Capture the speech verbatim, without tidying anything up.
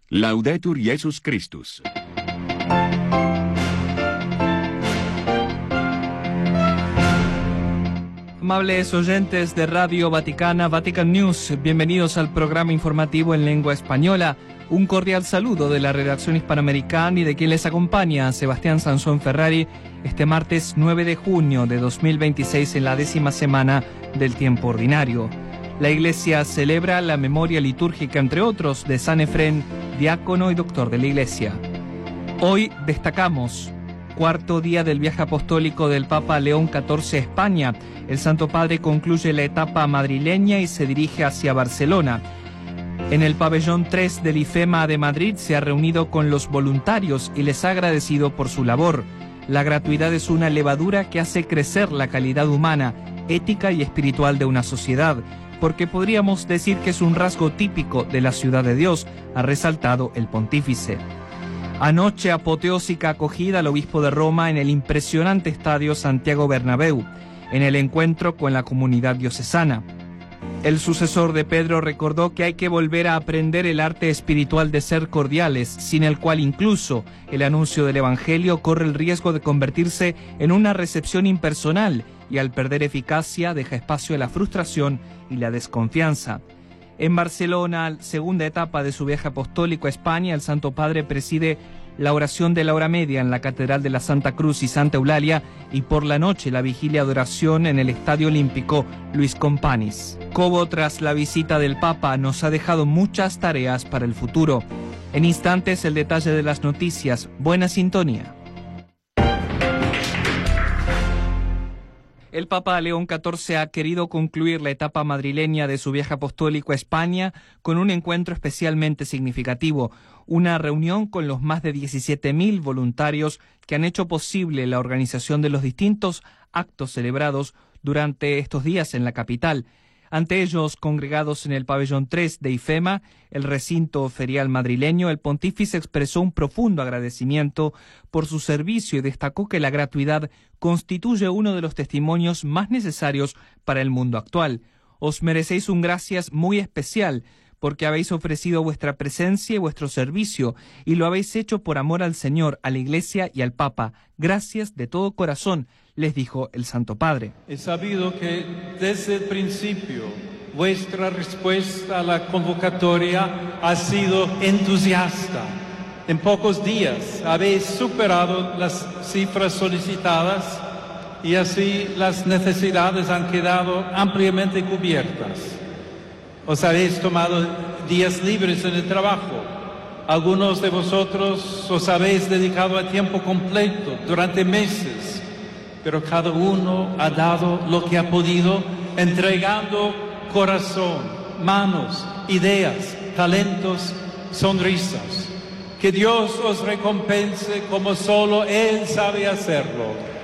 Laudetur Jesus Christus. Amables oyentes de Radio Vaticana, Vatican News, bienvenidos al programa informativo en lengua española. Un cordial saludo de la redacción hispanoamericana y de quien les acompaña, Sebastián Sansón Ferrari, este martes nueve de junio de dos mil veintiséis en la décima semana del tiempo ordinario. La Iglesia celebra la memoria litúrgica, entre otros, de San Efrén, diácono y doctor de la Iglesia. Hoy destacamos cuarto día del viaje apostólico del Papa León catorce a España. El Santo Padre concluye la etapa madrileña y se dirige hacia Barcelona. En el pabellón tres del IFEMA de Madrid se ha reunido con los voluntarios y les ha agradecido por su labor. La gratuidad es una levadura que hace crecer la calidad humana, ética y espiritual de una sociedad, porque podríamos decir que es un rasgo típico de la ciudad de Dios, ha resaltado el pontífice. Anoche, apoteósica acogida al obispo de Roma en el impresionante estadio Santiago Bernabéu, en el encuentro con la comunidad diocesana. El sucesor de Pedro recordó que hay que volver a aprender el arte espiritual de ser cordiales, sin el cual incluso el anuncio del Evangelio corre el riesgo de convertirse en una recepción impersonal y al perder eficacia deja espacio a la frustración y la desconfianza. En Barcelona, segunda etapa de su viaje apostólico a España, el Santo Padre preside la oración de la hora media en la Catedral de la Santa Cruz y Santa Eulalia y por la noche la vigilia de oración en el Estadio Olímpico Luis Companys. Cobo, tras la visita del Papa, nos ha dejado muchas tareas para el futuro. En instantes, el detalle de las noticias. Buena sintonía. El Papa León catorce ha querido concluir la etapa madrileña de su viaje apostólico a España con un encuentro especialmente significativo, una reunión con los más de diecisiete mil voluntarios que han hecho posible la organización de los distintos actos celebrados durante estos días en la capital. Ante ellos, congregados en el pabellón tres de IFEMA, el recinto ferial madrileño, el pontífice expresó un profundo agradecimiento por su servicio y destacó que la gratuidad constituye uno de los testimonios más necesarios para el mundo actual. Os merecéis un gracias muy especial porque habéis ofrecido vuestra presencia y vuestro servicio y lo habéis hecho por amor al Señor, a la Iglesia y al Papa. Gracias de todo corazón, les dijo el Santo Padre. He sabido que desde el principio vuestra respuesta a la convocatoria ha sido entusiasta. En pocos días habéis superado las cifras solicitadas y así las necesidades han quedado ampliamente cubiertas. Os habéis tomado días libres en el trabajo. Algunos de vosotros os habéis dedicado a tiempo completo durante meses, pero cada uno ha dado lo que ha podido, entregando corazón, manos, ideas, talentos, sonrisas. Que Dios os recompense como solo Él sabe hacerlo.